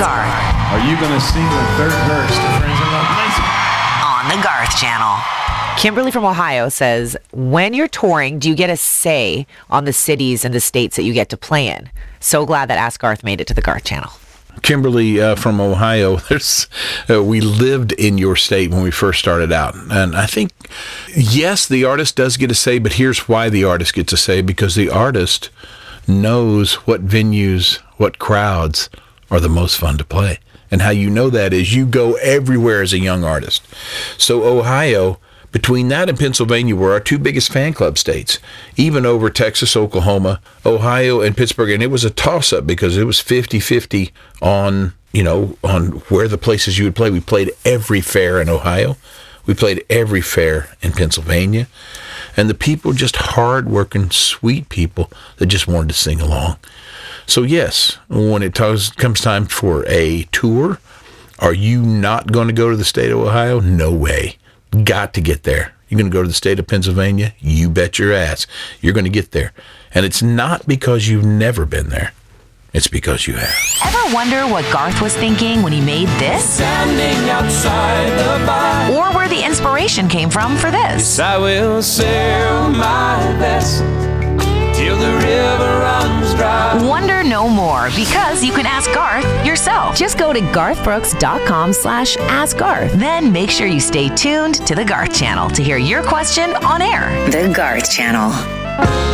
Garth. Are you going to sing the third verse to Friends in Love Lazy? On the Garth Channel. Kimberly from Ohio says, when you're touring, do you get a say on the cities and the states that you get to play in? So glad that Ask Garth made it to the Garth Channel. Kimberly from Ohio, we lived in your state when we first started out. And I think, yes, the artist does get a say, but here's why the artist gets a say, because the artist knows what venues, what crowds are the most fun to play. And how you know that is you go everywhere as a young artist. So Ohio, between that and Pennsylvania, were our two biggest fan club states, even over Texas, Oklahoma, Ohio, and Pittsburgh. And it was a toss-up because it was 50-50 on where the places you would play. We played every fair in Ohio. We played every fair in Pennsylvania. And the people, just hard-working, sweet people that just wanted to sing along. So yes, when it comes time for a tour, are you not going to go to the state of Ohio? No way. Got to get there. You're going to go to the state of Pennsylvania? You bet your ass. You're going to get there. And it's not because you've never been there. It's because you have. Ever wonder what Garth was thinking when he made this? Standing outside the bar. Or where the inspiration came from for this? I will sail my vessel till the river runs dry. Wonder no more, because you can ask Garth yourself. Just go to garthbrooks.com/askgarth. Then make sure you stay tuned to the Garth Channel to hear your question on air. The Garth Channel.